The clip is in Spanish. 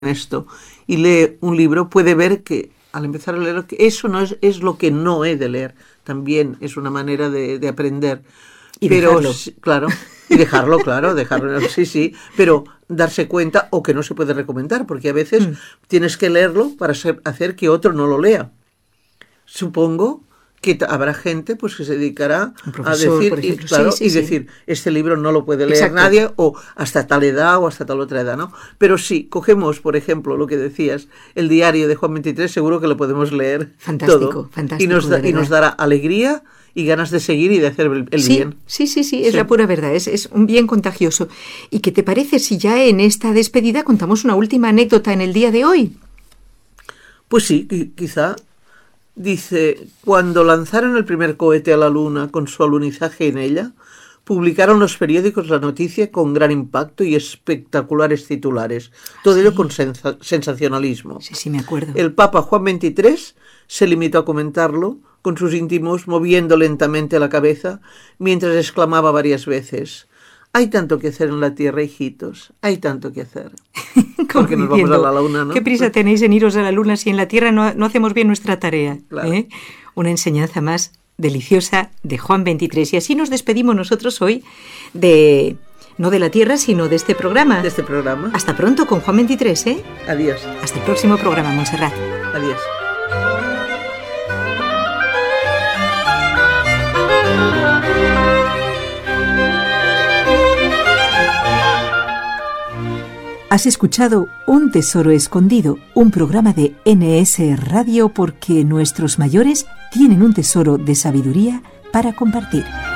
esto y lee un libro, puede ver que al empezar a leer, que eso no es lo que no he de leer. También es una manera de aprender. Y pero dejarlo. Claro, y dejarlo, sí, pero darse cuenta o que no se puede recomendar, porque a veces tienes que leerlo para hacer que otro no lo lea. Supongo que habrá gente pues que se dedicará profesor, a decir, por ejemplo. Decir, este libro no lo puede leer Exacto. nadie, o hasta tal edad o hasta tal otra edad, ¿no? Pero sí, cogemos, por ejemplo, lo que decías, el diario de Juan 23, seguro que lo podemos leer todo. Fantástico, y nos dará alegría y ganas de seguir y de hacer el bien. Sí, es la pura verdad, es un bien contagioso. ¿Y qué te parece si ya en esta despedida contamos una última anécdota en el día de hoy? Pues sí, quizá. Dice, cuando lanzaron el primer cohete a la Luna con su alunizaje en ella, publicaron los periódicos la noticia con gran impacto y espectaculares titulares. Todo ello con sensacionalismo. Sí, me acuerdo. El Papa Juan XXIII se limitó a comentarlo con sus íntimos, moviendo lentamente la cabeza, mientras exclamaba varias veces: hay tanto que hacer en la Tierra, hijitos, hay tanto que hacer. Porque nos vamos a la Luna, ¿no? ¿Qué prisa tenéis en iros a la Luna si en la Tierra no hacemos bien nuestra tarea? Claro. Una enseñanza más deliciosa de Juan XXIII. Y así nos despedimos nosotros hoy no de la Tierra, sino de este programa. De este programa. Hasta pronto con Juan XXIII, ¿eh? Adiós. Hasta el próximo programa, Montserrat. Adiós. Has escuchado Un Tesoro Escondido, un programa de NS Radio, porque nuestros mayores tienen un tesoro de sabiduría para compartir.